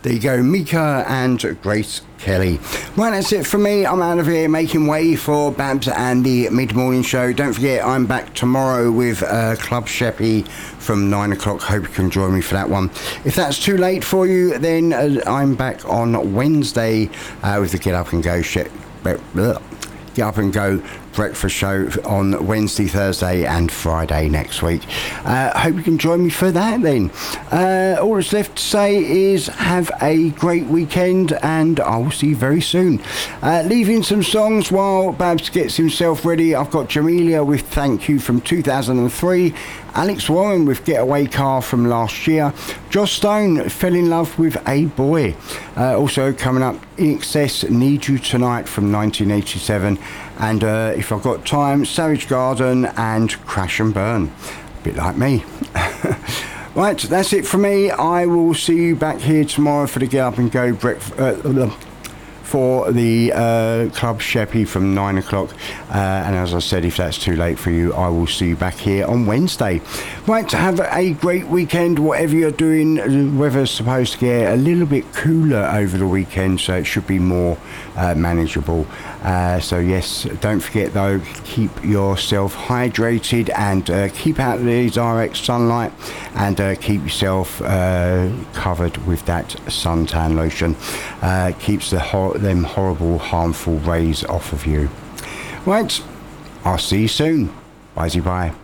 There you go, Mika and Grace Kelly. Right, that's it from me. I'm out of here, making way for Babs and the mid-morning show. Don't forget, I'm back tomorrow with Club Sheppy from 9 o'clock. Hope you can join me for that one. If that's too late for you, then I'm back on Wednesday with the Get Up and Go Get Up and Go breakfast show on Wednesday, Thursday and Friday next week. Hope you can join me for that then. All that's left to say is have a great weekend and I'll see you very soon. Leaving some songs while Babs gets himself ready. I've got Jamelia with Thank You from 2003, Alex Warren with Getaway Car from last year, Joss Stone Fell in Love with a Boy. Also coming up, INXS Need You Tonight from 1987, and if I've got time, Savage Garden and Crash and Burn. A bit like me. Right, that's it from me. I will see you back here tomorrow for the Get Up and Go breakfast. For the Club Sheppy from 9 o'clock. And as I said, if that's too late for you, I will see you back here on Wednesday. Right, have a great weekend, whatever you're doing. The weather's supposed to get a little bit cooler over the weekend, so it should be more manageable. So yes, don't forget though, keep yourself hydrated and keep out of the direct sunlight and keep yourself covered with that suntan lotion. Keeps them horrible, harmful rays off of you. Right, I'll see you soon. Bye-bye.